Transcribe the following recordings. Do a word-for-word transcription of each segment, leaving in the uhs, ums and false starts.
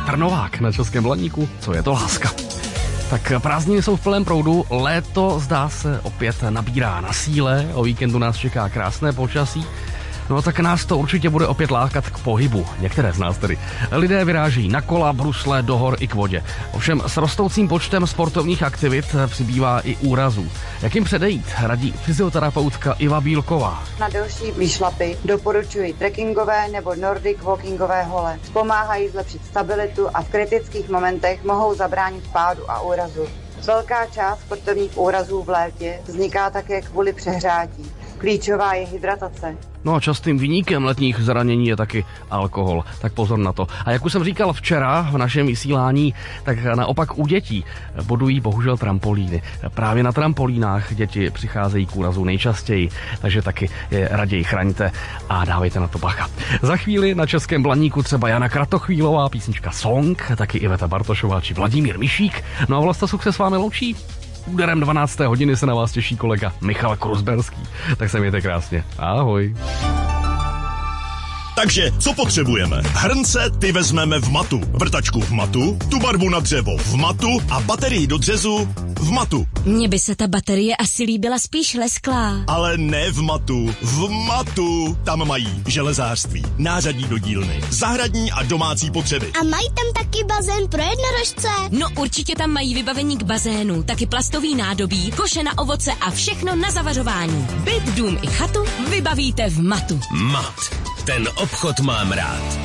Petr Novák na Českém Blaníku. Co je to láska? Tak prázdniny jsou v plném proudu, léto zdá se opět nabírá na síle, o víkendu nás čeká krásné počasí. No tak nás to určitě bude opět lákat k pohybu, některé z nás tedy. Lidé vyráží na kola, brusle, do hor i k vodě. Ovšem s rostoucím počtem sportovních aktivit přibývá i úrazů. Jak jim předejít, radí fyzioterapeutka Iva Bílková. Na delší výšlapy doporučuji trekkingové nebo nordic walkingové hole. Pomáhají zlepšit stabilitu a v kritických momentech mohou zabránit pádu a úrazu. Velká část sportovních úrazů v létě vzniká také kvůli přehrátí. Klíčová je hydratace. No a častým viníkem letních zranění je taky alkohol, tak pozor na to. A jak už jsem říkal včera v našem vysílání, tak naopak u dětí bodují bohužel trampolíny. Právě na trampolínách děti přicházejí k úrazu nejčastěji, takže taky je raději chraňte a dávejte na to bacha. Za chvíli na Českém Blaníku třeba Jana Kratochvílová, písnička Song, taky Iveta Bartošová či Vladimír Mišík. No a Vlasta Suk se s vámi loučí. Úderem dvanácté hodiny se na vás těší kolega Michal Kruzberský. Tak se mějte krásně. Ahoj. Takže, co potřebujeme? Hrnce ty vezmeme v matu, vrtačku v matu, tu barvu na dřevo v matu a baterii do dřezu v matu. Mně by se ta baterie asi líbila spíš lesklá. Ale ne v matu, v matu. Tam mají železářství, nářadí do dílny, zahradní a domácí potřeby. A mají tam taky bazén pro jednorožce? No určitě tam mají vybavení k bazénu, taky plastový nádobí, koše na ovoce a všechno na zavařování. Byt, dům i chatu vybavíte v matu. Mat. Ten obchod mám rád.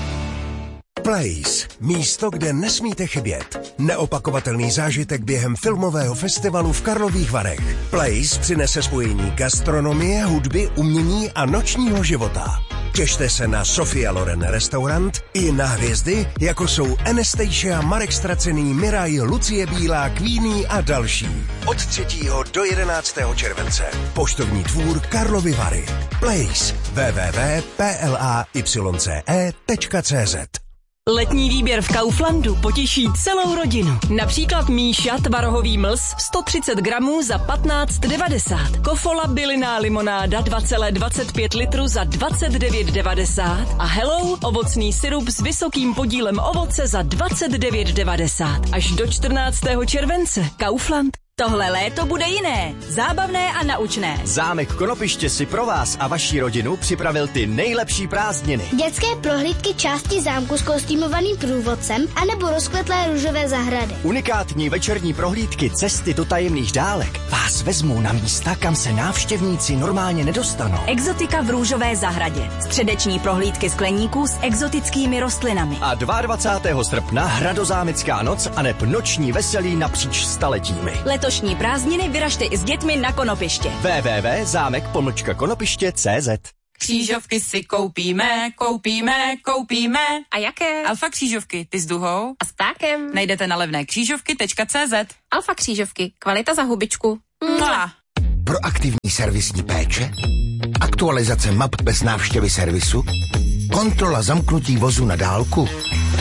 Place. Místo, kde nesmíte chybět. Neopakovatelný zážitek během filmového festivalu v Karlových Varech. Place přinese spojení gastronomie, hudby, umění a nočního života. Těšte se na Sofia Loren restaurant i na hvězdy, jako jsou Anastasia, Marek Stracený, Miraj, Lucie Bílá, Queenie a další. Od třetího do jedenáctého července. Poštovní dvůr Karlovy Vary. Place. w w w tečka p l a y c e tečka c z. Letní výběr v Kauflandu potěší celou rodinu. Například Míša tvarohový mlz sto třicet gramů za patnáct devadesát. Kofola bylinná limonáda dva celé dvacet pět litru za dvacet devět devadesát. A Hello ovocný sirup s vysokým podílem ovoce za dvacet devět devadesát. Až do čtrnáctého července. Kaufland. Tohle léto bude jiné, zábavné a naučné. Zámek Konopiště si pro vás a vaši rodinu připravil ty nejlepší prázdniny. Dětské prohlídky části zámku s kostýmovaným průvodcem anebo rozkvetlé růžové zahrady. Unikátní večerní prohlídky cesty do tajemných dálek vás vezmou na místa, kam se návštěvníci normálně nedostanou. Exotika v růžové zahradě. Středeční prohlídky skleníků s exotickými rostlinami. A dvacátého druhého srpna hradozámecká noc aneb noční veselí napříč staletími. Letošní prázdniny vyražte i s dětmi na Konopiště. w w w tečka zámek pomlčka konopiště tečka c z. Křížovky si koupíme, koupíme, koupíme. A jaké? Alfa křížovky, ty s duhou a s ptákem. Najdete na levné křížovky tečka c z. Alfa křížovky, kvalita za hubičku. Mua. Proaktivní servisní péče, aktualizace map bez návštěvy servisu, kontrola zamknutí vozu na dálku.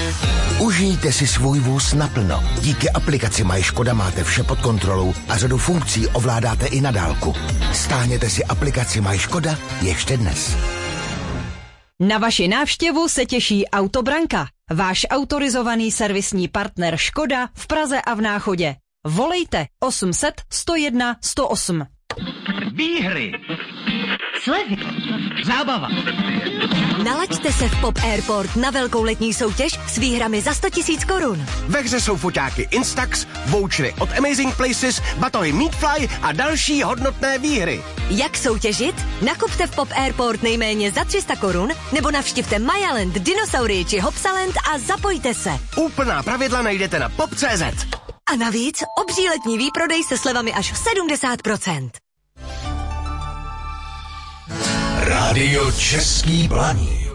Užijte si svůj vůz naplno. Díky aplikaci Maj Škoda máte vše pod kontrolou a řadu funkcí ovládáte i na dálku. Stáhněte si aplikaci Maj Škoda ještě dnes. Na vaši návštěvu se těší Autobranka, váš autorizovaný servisní partner Škoda v Praze a v Náchodě. Volejte osm set sto jedna sto osm. Výhry, slevy, zábava. Nalaďte se v Pop Airport na velkou letní soutěž s výhrami za sto tisíc korun. Ve hře jsou foťáky Instax, vouchery od Amazing Places, batohy Meatfly a další hodnotné výhry. Jak soutěžit? Nakupte v Pop Airport nejméně za tři sta korun nebo navštivte Mayaland, Dinosaurii či Hopsaland a zapojte se. Úplná pravidla najdete na pop tečka cé zet. A navíc obří letní výprodej se slevami až sedmdesát procent. Rádio Český Blaník.